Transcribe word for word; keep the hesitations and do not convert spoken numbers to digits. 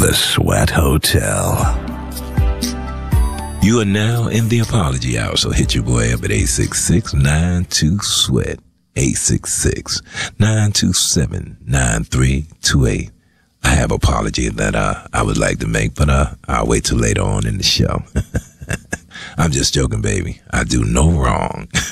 The Sweat Hotel. You are now in the apology hour, so hit your boy up at eight six six, nine two, sweat, eight six six, nine two seven, nine three two eight. I have an apology that uh, I would like to make, but uh, I'll wait till later on in the show. I'm just joking, baby. I do no wrong.